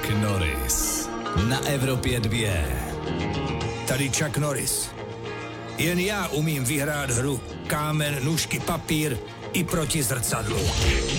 Chuck Norris na Evropě 2. Tady Chuck Norris. Jen já umím vyhrát hru kámen, nůžky, papír i proti zrcadlu.